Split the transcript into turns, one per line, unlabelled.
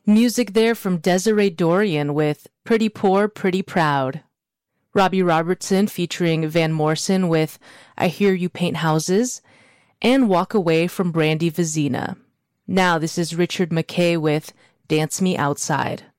Music there from Desiree Dorian with Pretty Poor, Pretty Proud. Robbie Robertson featuring Van Morrison with I Hear You Paint Houses. And Walk Away from Brandy Vizina. Now this is Richard McKay with Dance Me Outside.